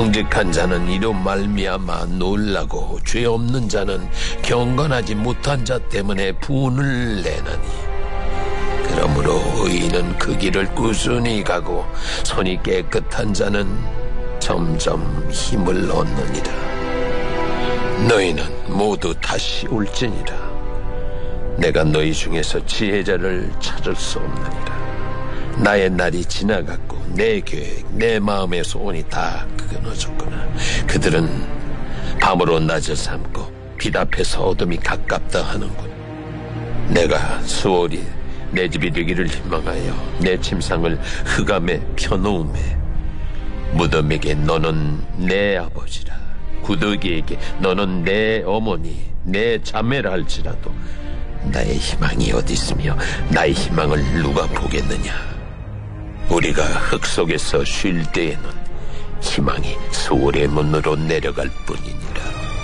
정직한 자는 이로 말미암아 놀라고 죄 없는 자는 경건하지 못한 자 때문에 분을 내나니 그러므로 의인은 그 길을 꾸준히 가고 손이 깨끗한 자는 점점 힘을 얻느니라. 너희는 모두 다시 올지니라. 내가 너희 중에서 지혜자를 찾을 수 없느니라. 나의 날이 지나갔고 내 계획, 내 마음의 소원이 다 끊어졌구나. 그들은 밤으로 낮을 삼고 빛 앞에서 어둠이 가깝다 하는군. 내가 수월이 내 집이 되기를 희망하여 내 침상을 흑암에 펴놓음에 무덤에게 너는 내 아버지라, 구더기에게 너는 내 어머니, 내 자매라 할지라도 나의 희망이 어디 있으며 나의 희망을 누가 보겠느냐. 우리가 흙 속에서 쉴 때에는 희망이 수월의 문으로 내려갈 뿐이니라.